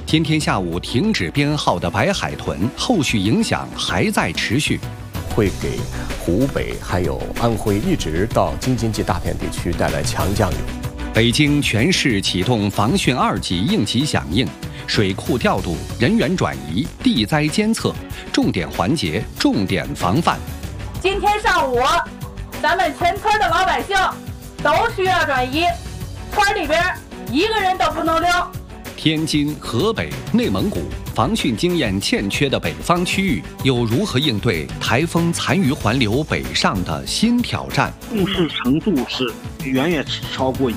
今天下午停止编号的白海豚，后续影响还在持续， 会给湖北还有安徽一直到京津冀大片地区带来强降雨。 北京全市启动防汛2级应急响应，水库调度、人员转移、地灾监测，重点环节、重点防范。 今天上午，咱们全村的老百姓都需要转移，村里边一个人都不能留。 天津、河北、内蒙古防汛经验欠缺的北方区域，又如何应对台风残余环流北上的新挑战？ 重视程度是远远超过